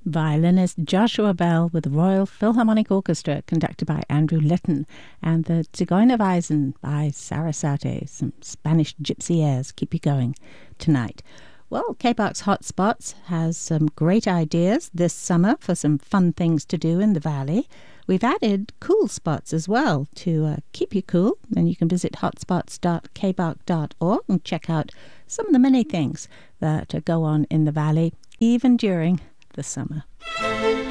Violinist Joshua Bell with the Royal Philharmonic Orchestra conducted by Andrew Litton, and the Zigeunerweisen by Sarasate. Some Spanish gypsy airs keep you going tonight. Well, K-Box Hotspots has some great ideas this summer for some fun things to do in the valley. We've added cool spots as well to keep you cool. Then you can visit hotspots.kbox.org and check out some of the many things that go on in the valley, even during the summer.